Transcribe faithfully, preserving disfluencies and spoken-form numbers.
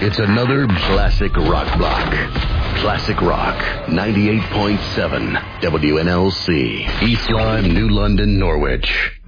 It's another classic rock block. Classic Rock, ninety-eight point seven W N L C. East Lyme, New London, Norwich.